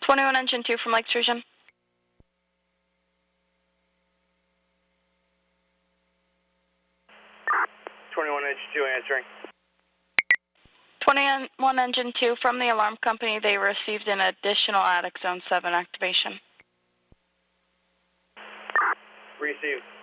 21 engine 2 from Lake Sturgeon. 21 engine 2 answering. 21 engine 2 from the alarm company. They received an additional attic zone 7 activation. Received.